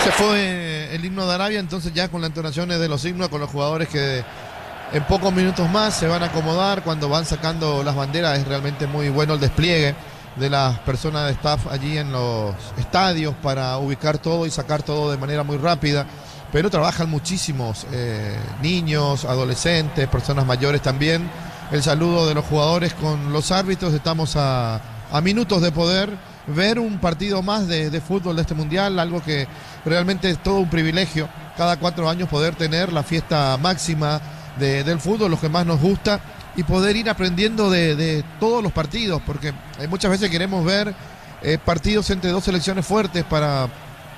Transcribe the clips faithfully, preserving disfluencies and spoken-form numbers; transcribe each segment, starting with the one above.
Se fue el himno de Arabia, entonces ya con las entonaciones de los himnos, con los jugadores que en pocos minutos más se van a acomodar cuando van sacando las banderas. Es realmente muy bueno el despliegue de las personas de staff allí en los estadios para ubicar todo y sacar todo de manera muy rápida, pero trabajan muchísimos eh, niños, adolescentes, personas mayores también. El saludo de los jugadores con los árbitros. Estamos a, a minutos de poder ver un partido más de, de fútbol de este mundial, algo que realmente es todo un privilegio, cada cuatro años poder tener la fiesta máxima de, del fútbol, lo que más nos gusta, y poder ir aprendiendo de, de todos los partidos, porque eh, muchas veces queremos ver eh, partidos entre dos selecciones fuertes para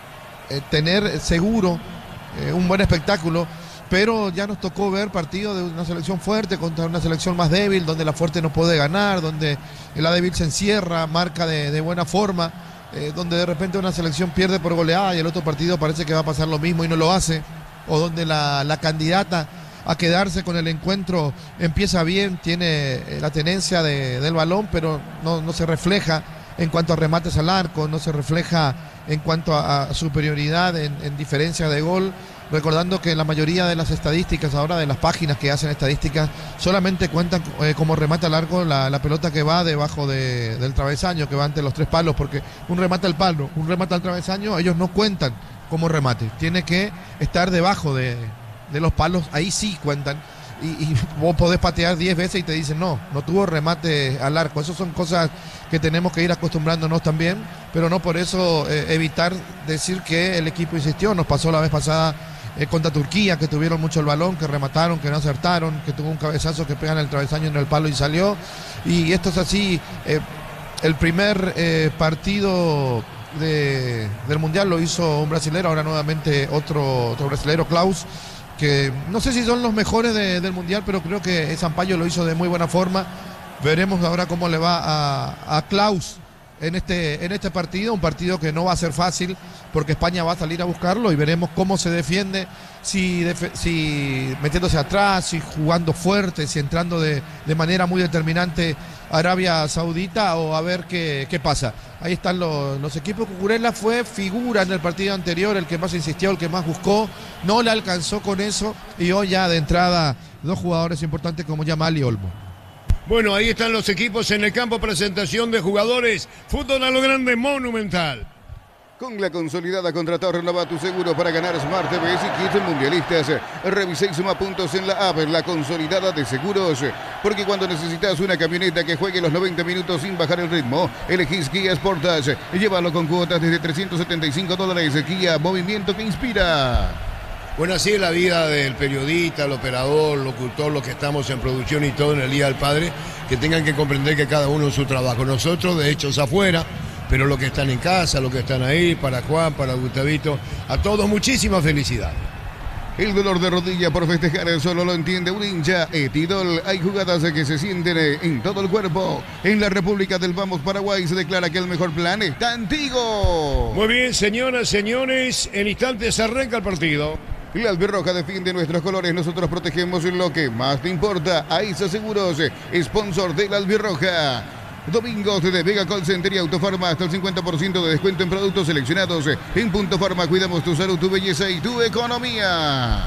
eh, tener seguro eh, un buen espectáculo, pero ya nos tocó ver partidos de una selección fuerte contra una selección más débil, donde la fuerte no puede ganar, donde la débil se encierra, marca de, de buena forma, eh, donde de repente una selección pierde por goleada y el otro partido parece que va a pasar lo mismo y no lo hace, o donde la, la candidata a quedarse con el encuentro empieza bien, tiene la tenencia de, del balón, pero no, no se refleja en cuanto a remates al arco, no se refleja en cuanto a, a superioridad en, en diferencia de gol. Recordando que la mayoría de las estadísticas ahora, de las páginas que hacen estadísticas, solamente cuentan eh, como remate al arco la, la pelota que va debajo de, del travesaño, que va ante los tres palos, porque un remate al palo, un remate al travesaño, ellos no cuentan como remate, tiene que estar debajo de, de los palos, ahí sí cuentan, y, y vos podés patear diez veces y te dicen no, no tuvo remate al arco. Esas son cosas que tenemos que ir acostumbrándonos también, pero no por eso eh, evitar decir que el equipo insistió. Nos pasó la vez pasada Eh, contra Turquía, que tuvieron mucho el balón, que remataron, que no acertaron, que tuvo un cabezazo que pegan el travesaño en el palo y salió, y esto es así. Eh, el primer eh, partido de, del Mundial lo hizo un brasilero, ahora nuevamente otro, otro brasilero, Klaus, que no sé si son los mejores de, del Mundial, pero creo que Sampaio lo hizo de muy buena forma. Veremos ahora cómo le va a, a Klaus en este, en este partido, un partido que no va a ser fácil porque España va a salir a buscarlo, y veremos cómo se defiende, si, def- si metiéndose atrás, si jugando fuerte, si entrando de, de manera muy determinante Arabia Saudita, o a ver qué, qué pasa. Ahí están los, los equipos. Cucurella fue figura en el partido anterior, el que más insistió, el que más buscó, no le alcanzó con eso, y hoy ya de entrada dos jugadores importantes como Yamal y Olmo. Bueno, ahí están los equipos en el campo, presentación de jugadores, fútbol a lo grande, Monumental. Con la consolidada contrata renová tu seguro para ganar Smart T V y kits mundialistas. Revisa y suma puntos en la app, la consolidada de seguros. Porque cuando necesitas una camioneta que juegue los noventa minutos sin bajar el ritmo, elegís Kia Sportage. Llévalo con cuotas desde trescientos setenta y cinco dólares. Kia, movimiento que inspira. Bueno, así es la vida del periodista, el operador, el locutor, los que estamos en producción y todo en el Día del Padre, que tengan que comprender que cada uno en su trabajo. Nosotros, de hechos afuera, pero los que están en casa, los que están ahí, para Juan, para Gustavito, a todos muchísima felicidad. El dolor de rodilla por festejar solo lo entiende un hincha. Etidol, hay jugadas que se sienten en todo el cuerpo. En la República del Vamos Paraguay se declara que el mejor plan está Antigo. Muy bien, señoras, señores, en instantes arranca el partido. La Albirroja defiende nuestros colores, nosotros protegemos lo que más te importa. AISA Seguros, sponsor de la Albirroja. Domingos de Vega Call Center y Autofarma, hasta el cincuenta por ciento de descuento en productos seleccionados. En Punto Farma cuidamos tu salud, tu belleza y tu economía.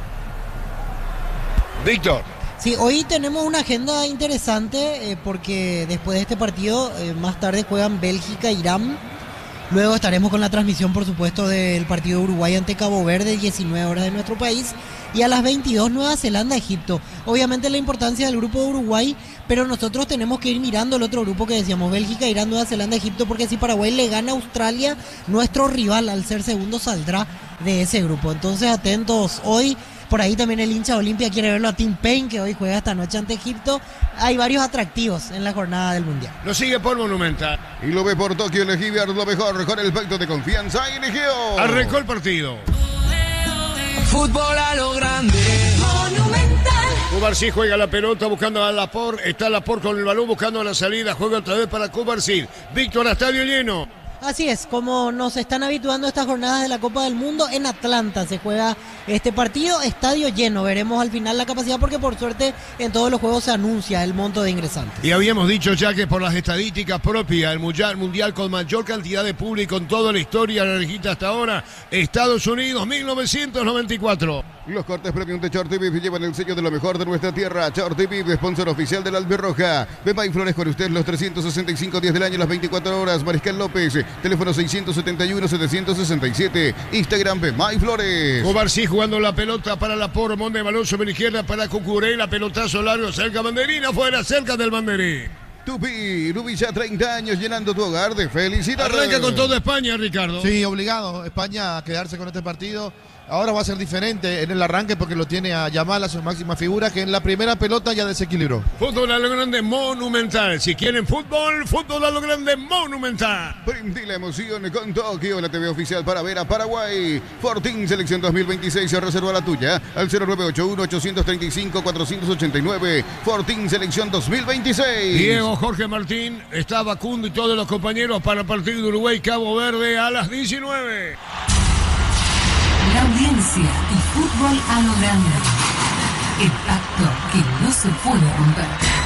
Víctor. Sí, hoy tenemos una agenda interesante eh, porque después de este partido, eh, más tarde juegan Bélgica e Irán. Luego estaremos con la transmisión, por supuesto, del partido de Uruguay ante Cabo Verde, diecinueve horas de nuestro país. Y a las veintidós, Nueva Zelanda, Egipto. Obviamente la importancia del grupo de Uruguay, pero nosotros tenemos que ir mirando el otro grupo que decíamos, Bélgica, Irán, Nueva Zelanda, Egipto, porque si Paraguay le gana a Australia, nuestro rival, al ser segundo, saldrá de ese grupo. Entonces, atentos hoy. Por ahí también el hincha Olimpia quiere verlo a Tim Payne, que hoy juega esta noche ante Egipto. Hay varios atractivos en la jornada del Mundial. Lo sigue por Monumental. Y lo ve por Tokio, elegí ver lo mejor con el pacto de confianza y eligió. Arrancó el partido. Fútbol a lo grande. Monumental. Cubarsí juega la pelota buscando a Laporte. Está Laporte con el balón buscando la salida. Juega otra vez para Cubarsí. Víctor, a estadio lleno. Así es, como nos están habituando estas jornadas de la Copa del Mundo, en Atlanta se juega este partido, estadio lleno, veremos al final la capacidad porque por suerte en todos los juegos se anuncia el monto de ingresantes. Y habíamos dicho ya que por las estadísticas propias, el mundial, mundial con mayor cantidad de público en toda la historia de la rejita hasta ahora, Estados Unidos, mil novecientos noventa y cuatro. Los cortes premium de Short T V llevan el sello de lo mejor de nuestra tierra. Short T V, sponsor oficial de la Albirroja. Beba y Flores con usted los trescientos sesenta y cinco días del año, las veinticuatro horas. Mariscal López, teléfono seiscientos setenta y uno, setecientos sesenta y siete. Instagram, Beba y Flores. Cobarcí jugando la pelota para la por Monde, balón sobre la izquierda para Cucuré, la pelotazo largo, cerca banderín, afuera, cerca del banderín. Tupi, Rubi ya treinta años llenando tu hogar de felicidad. Arranca con toda España, Ricardo. Sí, obligado España a quedarse con este partido. Ahora va a ser diferente en el arranque porque lo tiene a Yamal, a su máxima figura, que en la primera pelota ya desequilibró. Fútbol a lo grande, Monumental. Si quieren fútbol, fútbol a lo grande, Monumental. Prendí la emoción con Tokio, la T V oficial para ver a Paraguay. Fortín Selección dos mil veintiséis, se reserva la tuya al cero nueve ocho uno, ocho tres cinco, cuatro ocho nueve. Fortín Selección dos mil veintiséis. Diego Jorge Martín, está Facundo y todos los compañeros para el partido de Uruguay-Cabo Verde a las diecinueve. La audiencia y fútbol a lo grande. El pacto que no se puede romper.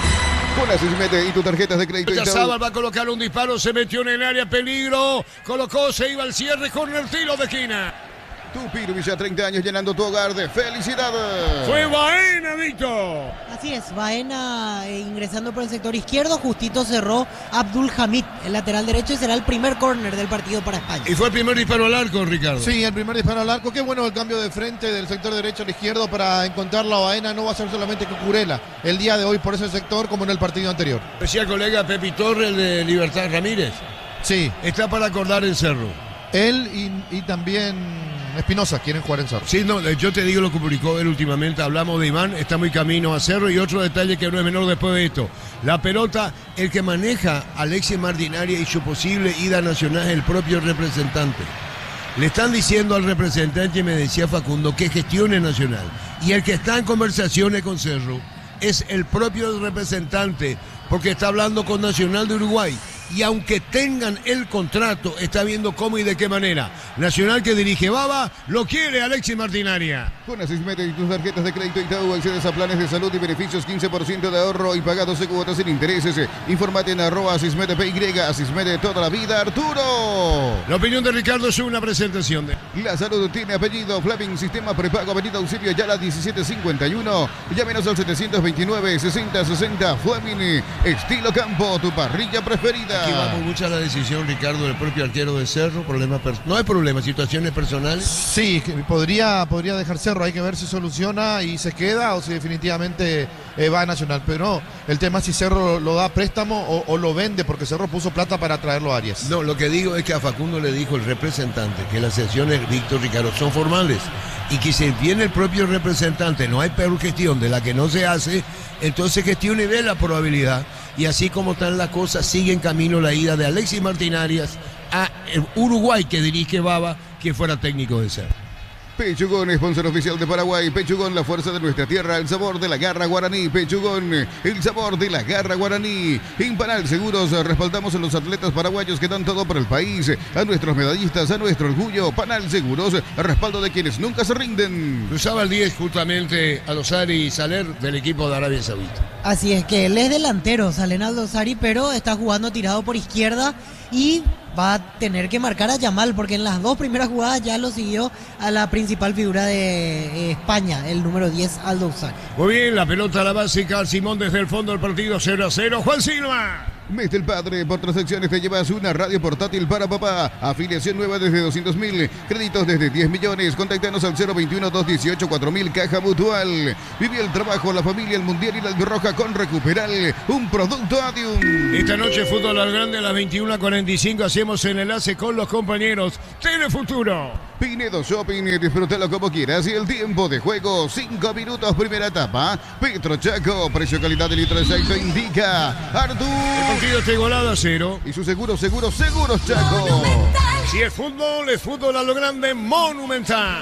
Con Asismete y tus tarjetas de crédito. Zabal va a colocar un disparo, se metió en el área, peligro. Colocó, se iba al cierre con el tiro de esquina. Tupi, Villa, treinta años llenando tu hogar de felicidad. Fue Baena, Víctor. Así es, Baena eh, ingresando por el sector izquierdo, justito cerró Abdul Hamid, el lateral derecho, y será el primer córner del partido para España. Y fue el primer disparo al arco, Ricardo. Sí, el primer disparo al arco. Qué bueno el cambio de frente del sector derecho al izquierdo para encontrarlo a Baena. No va a ser solamente Cucurella el día de hoy por ese sector como en el partido anterior. Decía colega Pepi Torres, el de Libertad Ramírez. Sí. Está para acordar el Cerro. Él y, y también Espinosa quieren jugar en Cerro. Sí, no, yo te digo lo que publicó él últimamente. Hablamos de Iván, está muy camino a Cerro. Y otro detalle que no es menor después de esto: la pelota, el que maneja a Alexis Martinaria y su posible ida nacional es el propio representante. Le están diciendo al representante, me decía Facundo, que gestione Nacional. Y el que está en conversaciones con Cerro es el propio representante, porque está hablando con Nacional de Uruguay. Y aunque tengan el contrato, está viendo cómo y de qué manera. Nacional, que dirige Baba, lo quiere Alexis Martinaria. Con Asismete y tus tarjetas de crédito Itaú, accedes a planes de salud y beneficios, quince por ciento de ahorro y pagados de cuotas sin intereses. Informate en arroba Asismete P Y, Asismete toda la vida, Arturo. La opinión de Ricardo es una presentación de... La salud tiene apellido. Fleming, sistema prepago, avenida Auxilio Yala diecisiete cincuenta y uno. Llámenos al setecientos veintinueve, sesenta sesenta. Fleming, estilo campo, tu parrilla preferida. Aquí vamos mucho a la decisión, Ricardo, del propio arquero de Cerro. Problemas pers- no hay problemas, situaciones personales. Sí, que podría, podría dejar Cerro. Hay que ver si soluciona y se queda o si definitivamente eh, va a Nacional. Pero no, el tema es si Cerro lo, lo da a préstamo o, o lo vende, porque Cerro puso plata para traerlo a Arias. No, lo que digo es que a Facundo le dijo el representante que las sesiones, Víctor, Ricardo, son formales. Y que si viene el propio representante, no hay peor gestión de la que no se hace, entonces gestione y ve la probabilidad. Y así como están las cosas, sigue en camino la ida de Alexis Martinarias a Uruguay, que dirige Baba, que fuera técnico de Cerro. Pechugón, sponsor oficial de Paraguay. Pechugón, la fuerza de nuestra tierra, el sabor de la garra guaraní. Pechugón, el sabor de la garra guaraní. Impanal Seguros, respaldamos a los atletas paraguayos que dan todo por el país, a nuestros medallistas, a nuestro orgullo. Panal Seguros, respaldo de quienes nunca se rinden. Cruzaba el diez justamente a Lozari Saler del equipo de Arabia Saudita. Así es, que él es delantero, Salen Aldosari, pero está jugando tirado por izquierda y va a tener que marcar a Yamal, porque en las dos primeras jugadas ya lo siguió a la principal figura de eh, España, el número diez, Aldosari. Muy bien, la pelota a la básica, Simón desde el fondo del partido, cero a cero, Juan Silva. Mete el padre, por transacciones te llevas una radio portátil para papá. Afiliación nueva desde doscientos mil, créditos desde diez millones. Contáctanos al cero veintiuno, doscientos dieciocho, cuatro mil, Caja Mutual. Vive el trabajo, la familia, el mundial y la albirroja con Recuperal, un producto Adium. Esta noche fútbol al grande a las veintiuna cuarenta y cinco, hacemos el enlace con los compañeros Telefuturo. Pinedo Shopping, disfrútalo como quieras y el tiempo de juego, cinco minutos, primera etapa. Petro Chaco, precio calidad de litro de aceite indica Artur. El partido está igualado a cero. Y su seguro, seguro, seguros Chaco. Si es fútbol, es fútbol a lo grande, Monumental.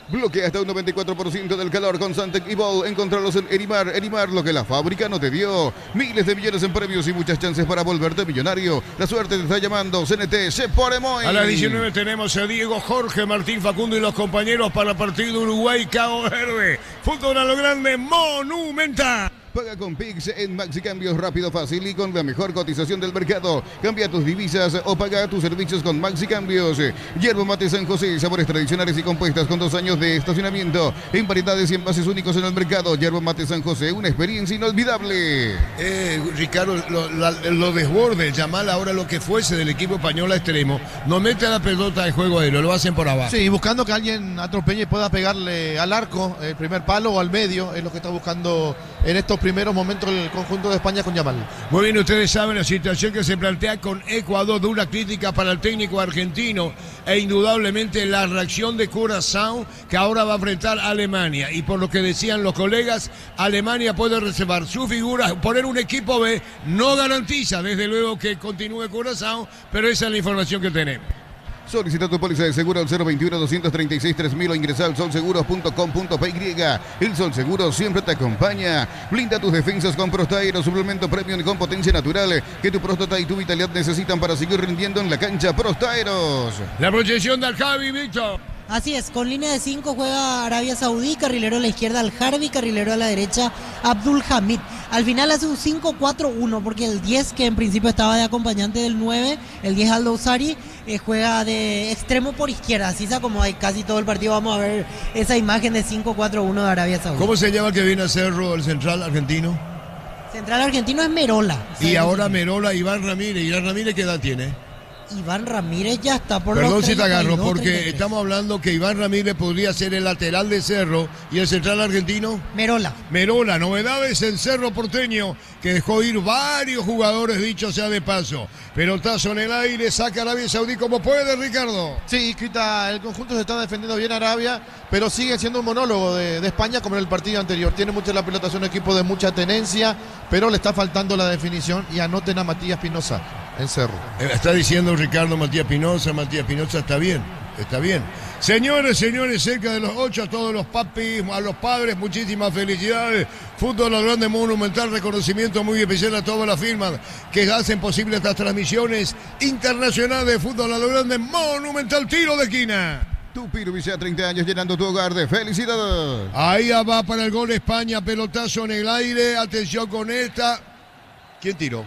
Bloquea hasta un noventa y cuatro por ciento del calor con Santec y Ball. Encontrarlos en Erimar. Erimar, lo que la fábrica no te dio. Miles de millones en premios y muchas chances para volverte millonario. La suerte te está llamando. C N T, se pone muy. A las diecinueve tenemos a Diego, Jorge, Martín, Facundo y los compañeros para el partido Uruguay-Cabo Verde. Fútbol a lo grande, Monumental. Paga con Pix en Maxi Cambios rápido, fácil y con la mejor cotización del mercado. Cambia tus divisas o paga tus servicios con Maxi Cambios. Yerba Mate San José, sabores tradicionales y compuestas con dos años de estacionamiento. En variedades y envases únicos en el mercado. Yerba Mate San José, una experiencia inolvidable. Eh, Ricardo, lo, la, lo desborde, Yamal ahora lo que fuese del equipo español a extremo. No mete la pelota de juego aéreo, lo hacen por abajo. Sí, buscando que alguien atropelle y pueda pegarle al arco, el primer palo o al medio, es lo que está buscando en estos primeros momentos el conjunto de España con Yamal. Muy bien, ustedes saben la situación que se plantea con Ecuador, dura crítica para el técnico argentino e indudablemente la reacción de Curazao que ahora va a enfrentar a Alemania, y por lo que decían los colegas, Alemania puede reservar su figura, poner un equipo B, no garantiza desde luego que continúe Curazao, pero esa es la información que tenemos. Solicita tu póliza de seguro al cero veintiuno, doscientos treinta y seis, tres mil o ingresa al sol seguros punto com punto pe y. El Sol Seguro siempre te acompaña. Blinda tus defensas con Prostaero, suplemento premium con potencia natural que tu próstata y tu vitalidad necesitan para seguir rindiendo en la cancha. Prostaeros. La proyección del Javi, Víctor. Así es, con línea de cinco juega Arabia Saudí, carrilero a la izquierda al Harbi, carrilero a la derecha Abdul Hamid. Al final hace un cinco cuatro uno porque el diez, que en principio estaba de acompañante del nueve, el diez Aldo Usari, eh, juega de extremo por izquierda. Así es como hay casi todo el partido. Vamos a ver esa imagen de cinco cuatro uno de Arabia Saudí. ¿Cómo se llama el que viene a Cerro, el central argentino? Central argentino es Merola. Y ahora Merola, Iván Ramírez. ¿Iván Ramírez qué edad tiene? Iván Ramírez ya está por Perdón los si te agarro, treinta y dos, porque treinta y tres. estamos hablando que Iván Ramírez podría ser el lateral de Cerro y el central argentino. Merola. Merola, novedades en Cerro Porteño, que dejó ir varios jugadores, dicho sea de paso. Pelotazo en el aire, saca Arabia Saudí como puede, Ricardo. Sí, Quita, el conjunto se está defendiendo bien Arabia, pero sigue siendo un monólogo de, de España como en el partido anterior. Tiene mucha la pelota, es un equipo de mucha tenencia, pero le está faltando la definición, y anoten a Matías Pinoza en Cerro. Eh, Está diciendo Ricardo Matías Pinoza, Matías Pinoza está bien, está bien. Señores, señores, cerca de los ocho, a todos los papis, a los padres, muchísimas felicidades. Fútbol a lo grande, Monumental, reconocimiento muy especial a todas las firmas que hacen posible estas transmisiones internacionales de Fútbol a lo grande, Monumental, tiro de esquina. Tu Piruvisa, treinta años llenando tu hogar de felicidad. Ahí va para el gol España, pelotazo en el aire, atención con esta. ¿Quién tiró?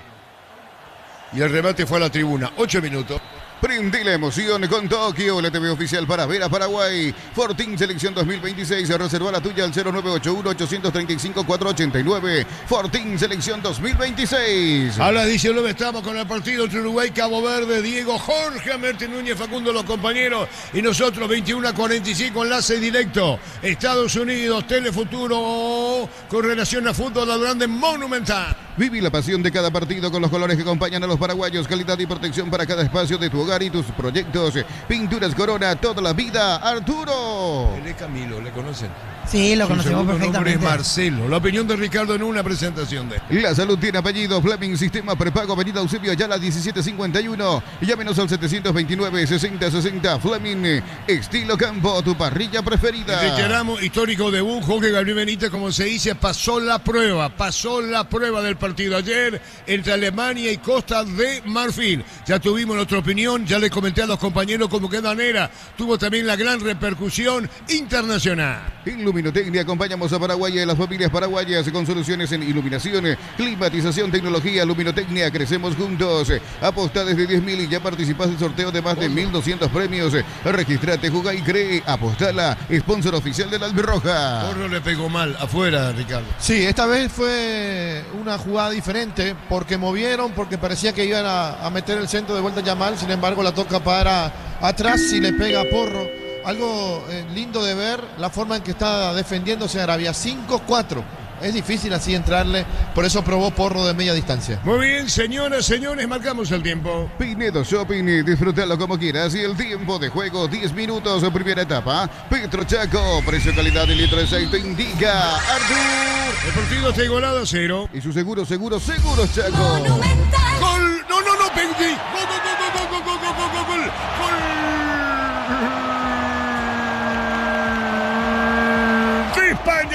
Y el remate fue a la tribuna, ocho minutos. Prende la emoción con Tokio, la T V oficial para ver a Paraguay. Fortín Selección dos mil veintiséis, reserva la tuya al cero nueve ocho uno, ocho tres cinco, cuatro ocho nueve. Fortín Selección dos mil veintiséis. A las diecinueve estamos con el partido entre Uruguay, Cabo Verde, Diego, Jorge, Merti Núñez, Facundo, los compañeros, y nosotros veintiuno a cuarenta y cinco, enlace directo. Estados Unidos, Telefuturo, con relación a fútbol a lo grande, Monumental. Viví la pasión de cada partido con los colores que acompañan a los paraguayos. Calidad y protección para cada espacio de tu hogar y tus proyectos. Pinturas Corona, toda la vida. Arturo. Él es Camilo, ¿le conocen? Sí, lo Su conocemos segundo nombre perfectamente. es Marcelo. La opinión de Ricardo en una presentación de... La salud tiene apellido. Fleming Sistema Prepago, Avenida Eusebio Ayala diecisiete cincuenta y uno. Llámenos al setecientos veintinueve, sesenta sesenta. Fleming, estilo campo, tu parrilla preferida. Reiteramos, histórico debut, Jorge Gabriel Benítez, como se dice, pasó la prueba, pasó la prueba del partido ayer entre Alemania y Costa de Marfil. Ya tuvimos nuestra opinión, ya le comenté a los compañeros cómo qué manera tuvo también la gran repercusión internacional. En Luminotecnia acompañamos a Paraguay y a las familias paraguayas con soluciones en iluminación, climatización, tecnología. Luminotecnia, crecemos juntos. Apostá desde diez mil y ya participás del sorteo de más de mil doscientos premios. Registrate, jugá y cree. Apostala, sponsor oficial de la Albirroja. Porro le pegó mal, afuera, Ricardo. Sí, esta vez fue una jugada diferente porque movieron, porque parecía que iban a, a meter el centro de vuelta a Yamal, sin embargo la toca para atrás y le pega a Porro. Algo eh, lindo de ver la forma en que está defendiéndose Arabia. cinco cuatro. Es difícil así entrarle, por eso probó Porro de media distancia. Muy bien, señoras, señores, marcamos el tiempo. Pinedo Shopping, disfrútalo como quieras. Y el tiempo de juego, diez minutos, primera etapa. Petro Chaco, precio, calidad y litro de aceite indica Artur. El partido está igualado a cero. Y su seguro, seguro, seguro Chaco. Monumental. ¡Gol! ¡No, no, no! ¡Perdí! ¡Gol, gol, gol, gol, gol, gol, gol, gol, gol, gol! ¡Gol!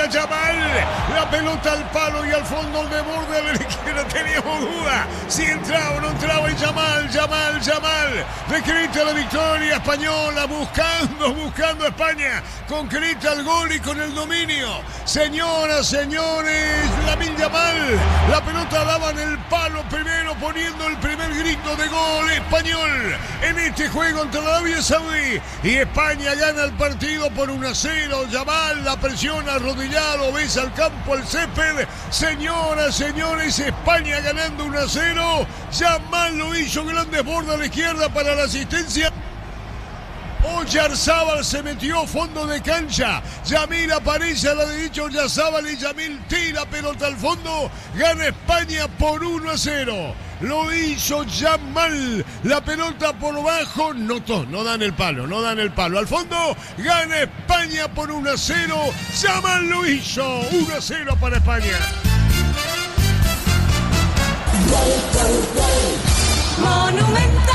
Yamal. La pelota al palo y al fondo de borde a la izquierda. Teníamos duda si entraba o no entraba. Y Yamal, Yamal, Yamal. Decreta la victoria española. Buscando, buscando a España. Concreta el gol y con el dominio. Señoras, señores, Lamine Yamal. La pelota daba en el palo primero, poniendo el primer grito de gol español en este juego contra la Arabia Saudí. Y España gana el partido por uno a cero. Yamal la presiona arrodillado, besa al campo, al césped. Señoras, señores, España ganando uno a cero. Yamal lo hizo, grandes bordes a la izquierda para la asistencia. Oyarzábal se metió fondo de cancha. Yamil aparece a la derecha. Oyarzábal y Yamil tira pelota al fondo. Gana España por uno a cero. Lo hizo Yamal. La pelota por bajo. No, to, no dan el palo. No dan el palo. Al fondo. Gana España por uno a cero. Yamal lo hizo. uno a cero para España. Monumental.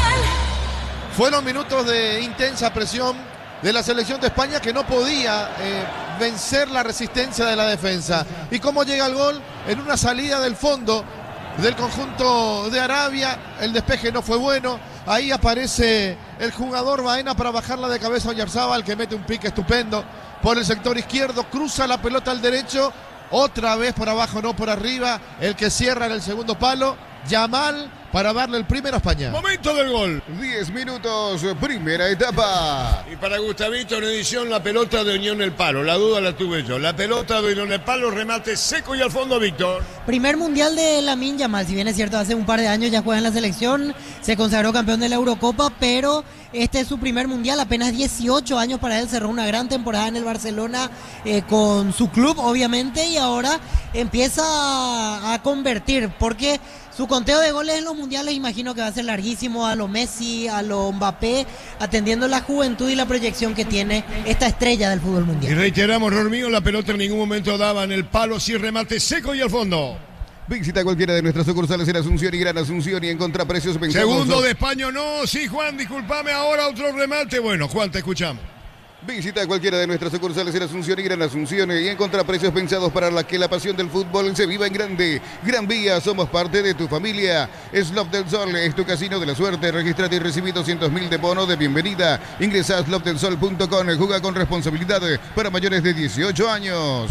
Fueron minutos de intensa presión de la selección de España que no podía eh, vencer la resistencia de la defensa. ¿Y cómo llega el gol? En una salida del fondo del conjunto de Arabia. El despeje no fue bueno. Ahí aparece el jugador Baena para bajarla de cabeza a Oyarzábal, que mete un pique estupendo por el sector izquierdo. Cruza la pelota al derecho. Otra vez por abajo, no por arriba. El que cierra en el segundo palo, Yamal, para darle el primero a España. Momento del gol. diez minutos, primera etapa. Y para Gustavito en edición, la pelota de Unión El Palo. La duda la tuve yo. La pelota de Unión El Palo, remate seco y al fondo, Víctor. Primer mundial de Lamine Yamal, si bien es cierto, hace un par de años ya juega en la selección, se consagró campeón de la Eurocopa, pero este es su primer mundial, apenas dieciocho años para él, cerró una gran temporada en el Barcelona eh, con su club, obviamente, y ahora empieza a, a convertir, porque su conteo de goles en los mundiales imagino que va a ser larguísimo, a lo Messi, a lo Mbappé, atendiendo la juventud y la proyección que tiene esta estrella del fútbol Y mundial. reiteramos, error mío, la pelota en ningún momento daba en el palo, sí remate seco y al fondo. Visita cualquiera de nuestras sucursales en Asunción y Gran Asunción y encontrá precios pensados. Segundo de España, no, sí, Juan, discúlpame, ahora otro remate. Bueno, Juan, te escuchamos. Visita cualquiera de nuestras sucursales en Asunción y Gran Asunción y encontrá precios pensados para la que la pasión del fútbol se viva en grande. Gran Vía, somos parte de tu familia. Slob del Sol es tu casino de la suerte. Registrate y recibí doscientos mil de bono de bienvenida. Ingresa a slob del sol punto com. Juega con responsabilidad para mayores de dieciocho años.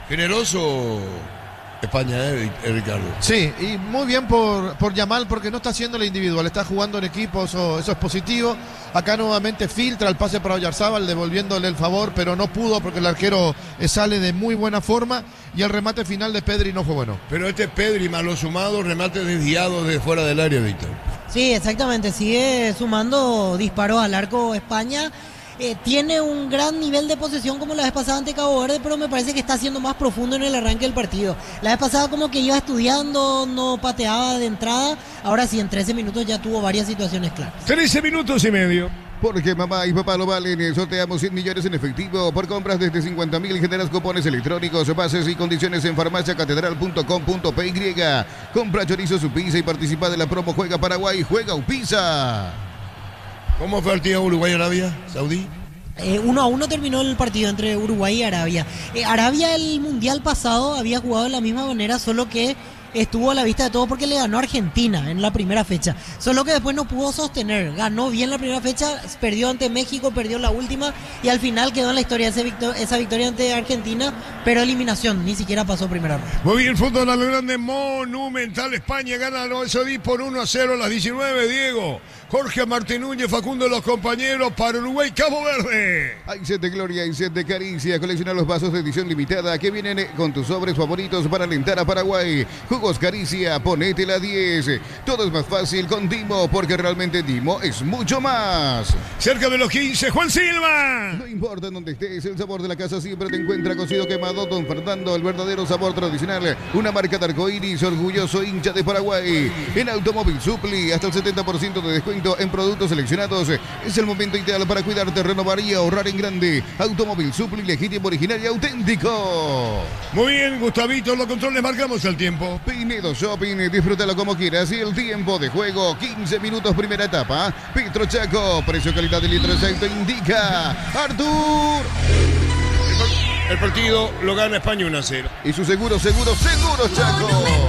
Generoso España, eh, Ricardo. Sí, y muy bien por, por Yamal, porque no está haciendo la individual, está jugando en equipo, eso, eso es positivo. Acá nuevamente filtra el pase para Oyarzábal, devolviéndole el favor, pero no pudo porque el arquero eh, sale de muy buena forma y el remate final de Pedri no fue bueno. Pero este es Pedri, malo sumado, remate desviado de fuera del área, Víctor. Sí, exactamente, sigue sumando disparos al arco España. Eh, tiene un gran nivel de posesión como la vez pasada ante Cabo Verde, pero me parece que está siendo más profundo en el arranque del partido. La vez pasada como que iba estudiando, no pateaba de entrada, ahora sí en trece minutos ya tuvo varias situaciones claras. trece minutos y medio. Porque mamá y papá lo valen, sorteamos cien millones en efectivo. Por compras desde cincuenta mil generas cupones electrónicos, bases y condiciones en farmacia catedral punto com punto p y. Compra chorizo su pizza y participa de la promo Juega Paraguay, Juega Upisa. ¿Cómo fue el partido Uruguay-Arabia Saudí? Eh, uno a uno terminó el partido entre Uruguay y Arabia. Eh, Arabia el mundial pasado había jugado de la misma manera, solo que estuvo a la vista de todo porque le ganó a Argentina en la primera fecha. Solo que después no pudo sostener. Ganó bien la primera fecha, perdió ante México, perdió la última y al final quedó en la historia ese victor- esa victoria ante Argentina, pero eliminación, ni siquiera pasó primera ronda. Muy bien, fútbol a lo grande, Monumental. España gana a los Saudí por uno a cero a las diecinueve, Diego. Jorge Martín Núñez, Facundo los compañeros para Uruguay, Cabo Verde. Hay set de gloria y set de caricia. Colecciona los vasos de edición limitada que vienen con tus sobres favoritos para alentar a Paraguay. Jugos Caricia, ponete la diez. Todo es más fácil con Dimo, porque realmente Dimo es mucho más. Cerca de los quince, Juan Silva. No importa en dónde estés, el sabor de la casa siempre te encuentra. Cocido quemado Don Fernando, el verdadero sabor tradicional. Una marca de arcoíris, orgulloso hincha de Paraguay. En Automóvil Supli, hasta el setenta por ciento de descuento en productos seleccionados. Es el momento ideal para cuidarte, renovar y ahorrar en grande. Automóvil Supli, legítimo, original y auténtico. Muy bien, Gustavito, los controles, marcamos el tiempo. Pinedo Shopping, disfrútalo como quieras. Y el tiempo de juego, quince minutos, primera etapa. Petro Chaco, precio calidad de litro exacto indica Artur. El partido lo gana España uno a cero. Y su seguro, seguro, seguro, Chaco.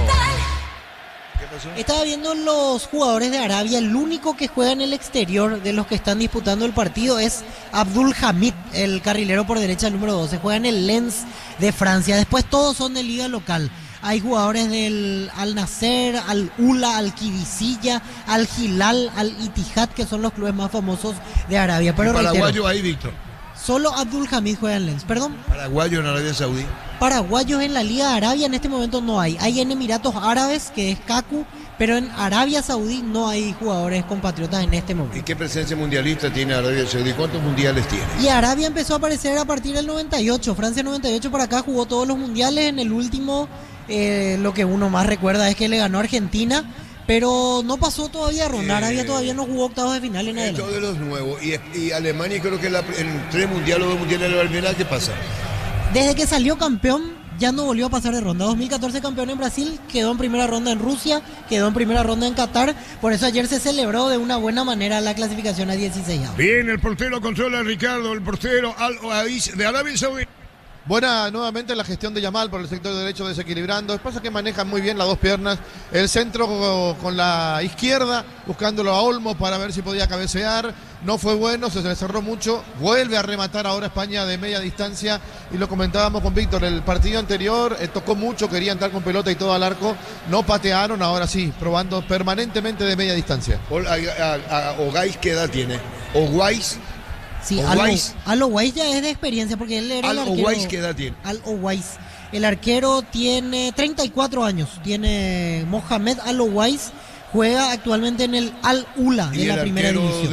¿Qué pasó? Estaba viendo los jugadores de Arabia, el único que juega en el exterior de los que están disputando el partido es Abdul Hamid, el carrilero por derecha, el número doce, juega en el Lens de Francia. Después todos son de liga local. Hay jugadores del Al Nasser, Al Ula, Al Qibisilla, Al Hilal, Al Ittihad, que son los clubes más famosos de Arabia. Pero Paraguayo reitero, ahí, Víctor. solo Abdul Hamid juega en Lens. Perdón, Paraguayo en Arabia Saudí. paraguayos en la Liga de Arabia en este momento no hay. Hay en Emiratos Árabes, que es Kaku, pero en Arabia Saudí no hay jugadores compatriotas en este ¿Y momento. qué presencia mundialista tiene Arabia Saudí? ¿Cuántos mundiales tiene? Y Arabia empezó a aparecer a partir del noventa y ocho. Francia noventa y ocho para acá jugó todos los mundiales. En el último, eh, lo que uno más recuerda es que le ganó a Argentina, pero no pasó todavía ronda. Eh, Arabia todavía no jugó octavos de final en Esto adelante. de los nuevos. Y, y Alemania creo que la, en tres mundiales o dos mundiales de la primera, ¿qué pasa? Desde que salió campeón, ya no volvió a pasar de ronda. dos mil catorce campeón en Brasil, quedó en primera ronda en Rusia, quedó en primera ronda en Qatar. Por eso ayer se celebró de una buena manera la clasificación a dieciséis. Bien, el portero controla a Ricardo, el portero Al Oaís de Arabia Saudí. Buena nuevamente la gestión de Yamal por el sector derecho desequilibrando. Pasa que manejan muy bien las dos piernas. El centro con la izquierda, buscándolo a Olmo para ver si podía cabecear. No fue bueno, se le cerró mucho. Vuelve a rematar ahora España de media distancia. Y lo comentábamos con Víctor, el partido anterior eh, tocó mucho, quería entrar con pelota y todo al arco. No patearon, ahora sí, probando permanentemente de media distancia. Ol- a- a- a- Ogáis, ¿qué edad tiene? Oguáis. Sí, Owais. Al Owais ya es de experiencia porque él era Al el arquero. Owais, ¿qué edad tiene? Al Owais. El arquero tiene treinta y cuatro años. Tiene Mohamed Al Owais. Juega actualmente en el Al Ula de Y la el primera arquero división.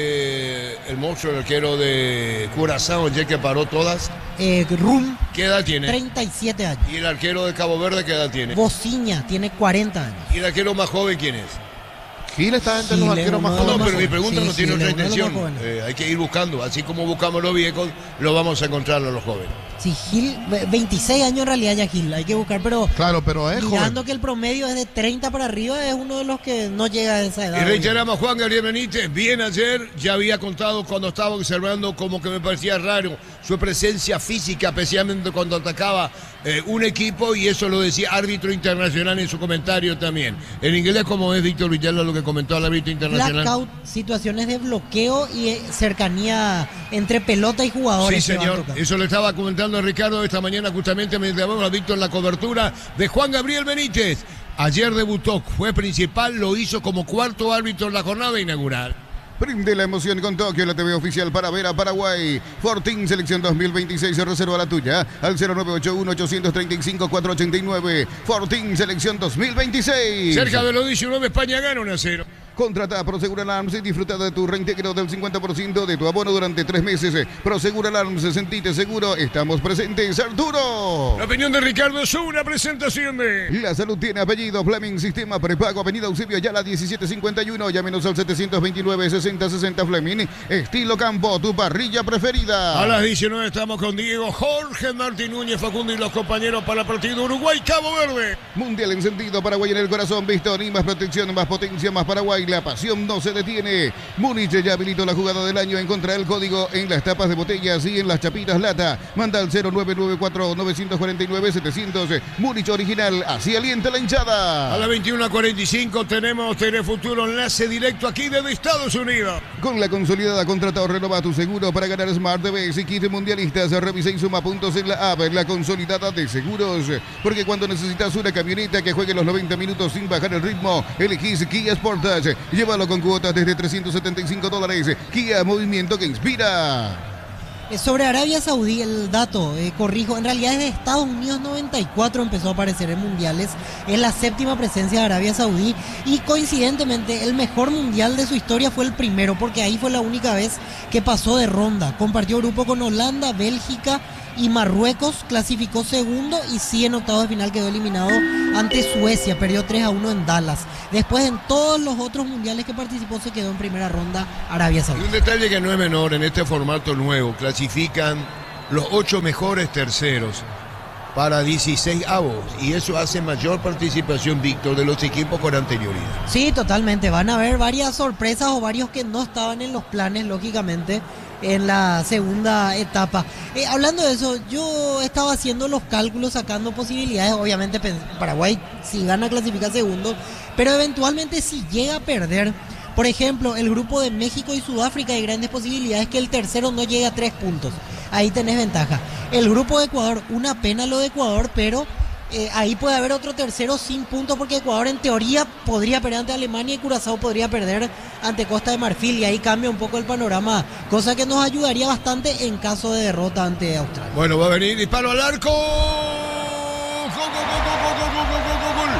de... El monstruo, el arquero de Curazao, ya que paró todas. Eh, Rum, ¿Qué edad tiene? treinta y siete años. Y el arquero de Cabo Verde, ¿qué edad tiene? Bociña tiene cuarenta años. Y el arquero más joven, ¿quién es? Gil está entre los Gil es arqueros más uno de No, los jóvenes. pero mi pregunta Sí, no sí, tiene él otra es uno de los intención. más jóvenes. Eh, hay que ir buscando. Así como buscamos los viejos, lo vamos a encontrar a los jóvenes. Sí, Gil, ve- veintiséis años en realidad ya Gil. Hay que buscar, pero Claro, pero es mirando joven. que el promedio es de treinta para arriba, es uno de los que no llega a esa edad. Y reiteramos, Juan Gabriel Benítez, bien ayer, ya había contado cuando estaba observando como que me parecía raro su presencia física, especialmente cuando atacaba eh, un equipo, y eso lo decía árbitro internacional en su comentario también. En inglés, como es Víctor Villalba lo que comentó el árbitro internacional. Blackout, situaciones de bloqueo y eh, cercanía entre pelota y jugadores. Sí, que van señor. tocando. Eso le estaba comentando a Ricardo esta mañana, justamente mientras vamos a Víctor en la cobertura de Juan Gabriel Benítez. Ayer debutó, fue principal, lo hizo como cuarto árbitro en la jornada inaugural. Prende la emoción con Tokio, la T V oficial para ver a Paraguay. Fortín Selección dos mil veintiséis, reserva la tuya al cero nueve ocho uno, ocho tres cinco, cuatro ocho nueve. Fortín Selección dos mil veintiséis. Cerca de los diecinueve, España gana uno a cero. Contrata Prosegur Alarms y disfruta de tu reintegro del cincuenta por ciento de tu abono durante tres meses. Prosegur Alarms, sentite seguro, estamos presentes. Arturo. La opinión de Ricardo es una presentación de... La salud tiene apellido. Fleming, sistema prepago, avenida Eusebio Ayala diecisiete cincuenta y uno. Llámenos al setecientos veintinueve, sesenta sesenta Fleming. Estilo Campo, tu parrilla preferida. A las diecinueve estamos con Diego, Jorge, Martín Núñez, Facundo y los compañeros para el partido Uruguay-Cabo Verde. Mundial encendido, Paraguay en el corazón. Visto, ni más protección, más potencia, más Paraguay. La pasión no se detiene. Múnich ya habilitó la jugada del año. Encontrá el código en las tapas de botellas y en las chapitas lata. Manda al cero nueve nueve cuatro, nueve cuatro nueve, setecientos. Múnich original, así alienta la hinchada. A las veintiuna cuarenta y cinco tenemos Telefuturo, enlace directo aquí desde Estados Unidos. Con la consolidada contratado, renova tu seguro para ganar Smart T V y kit mundialistas. Revisa y suma puntos en la app, la consolidada de seguros. Porque cuando necesitas una camioneta que juegue los noventa minutos sin bajar el ritmo, elegís Kia Sportage. Llévalo con cuotas desde trescientos setenta y cinco dólares. Kia, movimiento que inspira. Eh, Sobre Arabia Saudí, el dato, eh, corrijo, en realidad desde Estados Unidos noventa y cuatro empezó a aparecer en mundiales, es la séptima presencia de Arabia Saudí y coincidentemente el mejor mundial de su historia fue el primero, porque ahí fue la única vez que pasó de ronda, compartió grupo con Holanda, Bélgica y Marruecos, clasificó segundo y sí en octavos de final quedó eliminado ante Suecia, perdió tres a uno en Dallas. Después en todos los otros mundiales que participó se quedó en primera ronda Arabia Y Saudí. un detalle que no es menor, en este formato nuevo, clasifican los ocho mejores terceros para dieciséis avos. Y eso hace mayor participación, Víctor, de los equipos con anterioridad. Sí, totalmente. Van a haber varias sorpresas o varios que no estaban en los planes, lógicamente. en la segunda etapa. Eh, hablando de eso, yo estaba haciendo los cálculos, sacando posibilidades. Obviamente Paraguay si gana clasifica segundo, pero eventualmente si llega a perder, por ejemplo, el grupo de México y Sudáfrica, hay grandes posibilidades que el tercero no llegue a tres puntos. Ahí tenés ventaja. El grupo de Ecuador, una pena lo de Ecuador, pero eh, ahí puede haber otro tercero sin puntos, porque Ecuador en teoría podría perder ante Alemania y Curazao podría perder ante Costa de Marfil, y ahí cambia un poco el panorama, cosa que nos ayudaría bastante en caso de derrota ante Australia. Bueno, va a venir disparo al arco. ¡Gol, gol, gol, gol, gol, gol, gol, gol, gol, gol!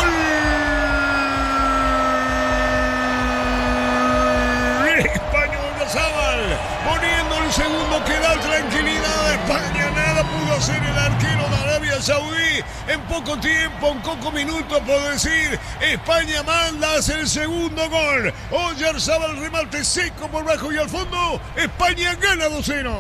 España Oyarzabal poniendo el segundo que da tranquilidad a España. Nada pudo hacer el arquero de Arabia Saudí en poco tiempo, en pocos minutos, puedo decir. España manda, hace el segundo gol. Oyarzabal remate seco por bajo y al fondo. España gana dos cero.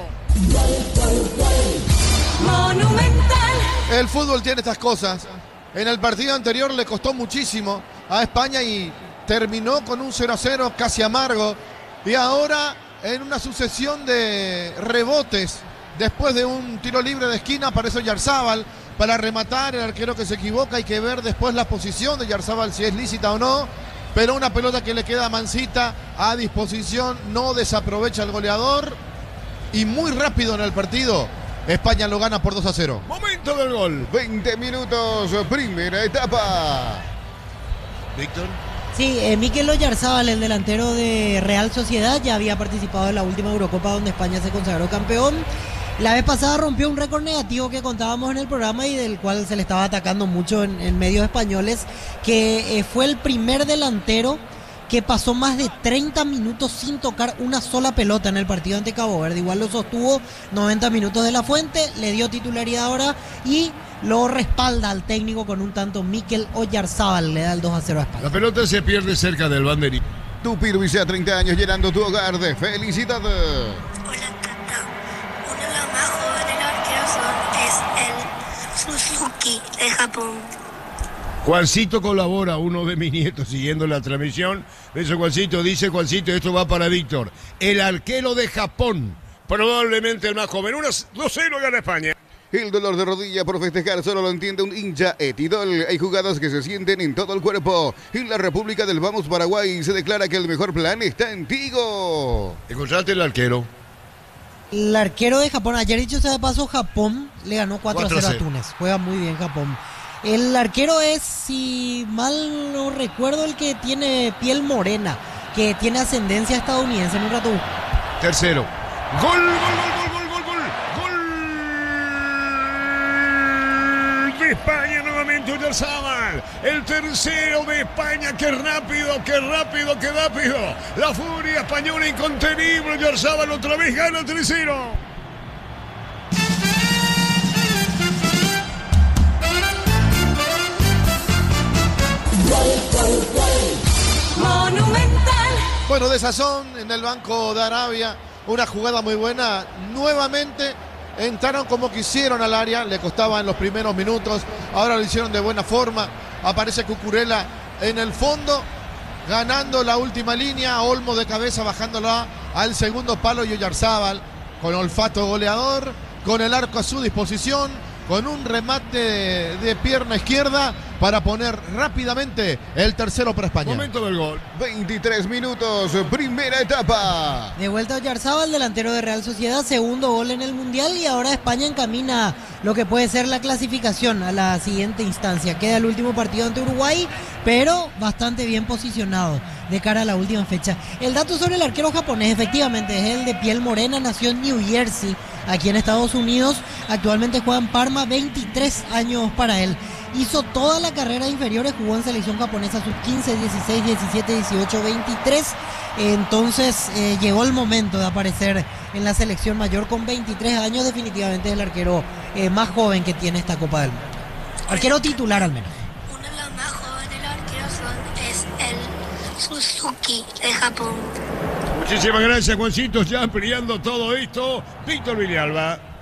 Monumental. El fútbol tiene estas cosas. En el partido anterior le costó muchísimo a España y terminó con un cero a cero casi amargo. Y ahora en una sucesión de rebotes, después de un tiro libre de esquina, aparece Oyarzabal para rematar. El arquero que se equivoca, hay que ver después la posición de Oyarzabal si es lícita o no. Pero una pelota que le queda a Mancita a disposición, no desaprovecha el goleador. Y muy rápido en el partido, España lo gana por dos a cero. Momento del gol. veinte minutos, primera etapa. Víctor. Sí, eh, Mikel Oyarzabal, el delantero de Real Sociedad, ya había participado en la última Eurocopa donde España se consagró campeón. La vez pasada rompió un récord negativo que contábamos en el programa y del cual se le estaba atacando mucho en, en medios españoles, que eh, fue el primer delantero que pasó más de treinta minutos sin tocar una sola pelota en el partido ante Cabo Verde. Igual lo sostuvo noventa minutos de la Fuente, le dio titularidad ahora y lo respalda al técnico con un tanto. Mikel Oyarzabal le da el dos a cero a España. La pelota se pierde cerca del banderín. Tu Pirvicea, treinta años llenando tu hogar de felicidad. Hola Tata, uno de los más jóvenes arqueros son es el Suzuki de Japón. Juancito colabora, uno de mis nietos, siguiendo la transmisión. Eso Juancito dice, Juancito, esto va para Víctor. El arquero de Japón, probablemente el más joven. Unas dos cero gana España. El dolor de rodilla por festejar solo lo entiende un hincha Etidol. Hay jugadas que se sienten en todo el cuerpo. En la República del Vamos Paraguay se declara que el mejor plan está en Tigo. ¿Escuchaste el arquero? El arquero de Japón, ayer dicho sea de paso, Japón le ganó cuatro a cero a Túnez. Juega muy bien Japón. El arquero es, si mal no recuerdo, el que tiene piel morena, que tiene ascendencia estadounidense. En un rato. Tercero. Gol, gol, gol, gol, gol, gol, gol. De España nuevamente Oyarzabal. El tercero de España. Qué rápido, qué rápido, qué rápido. La furia española incontenible. Oyarzabal otra vez gana tres cero. Monumental. Bueno, de sazón en el banco de Arabia, una jugada muy buena. Nuevamente entraron como quisieron al área, le costaba en los primeros minutos, ahora lo hicieron de buena forma. Aparece Cucurella en el fondo, ganando la última línea, Olmo de cabeza bajándola al segundo palo y Oyarzabal con olfato goleador, con el arco a su disposición, con un remate de, de pierna izquierda para poner rápidamente el tercero para España. Momento del gol. veintitrés minutos, primera etapa. De vuelta Oyarzabal, delantero de Real Sociedad, segundo gol en el Mundial, y ahora España encamina lo que puede ser la clasificación a la siguiente instancia. Queda el último partido ante Uruguay, pero bastante bien posicionado de cara a la última fecha. El dato sobre el arquero japonés, efectivamente, es el de piel morena, nació en New Jersey, aquí en Estados Unidos, actualmente juega en Parma, veintitrés años para él. Hizo toda la carrera de inferiores, jugó en selección japonesa sus quince, dieciséis, diecisiete, dieciocho, veintitrés. Entonces eh, llegó el momento de aparecer en la selección mayor con veintitrés años. Definitivamente es el arquero eh, más joven que tiene esta Copa del Mundo. Arquero titular al menos. Uno de los más jóvenes arqueros son es el Suzuki de Japón. Muchísimas gracias, Juancito, ya ampliando todo esto. Víctor Villalba.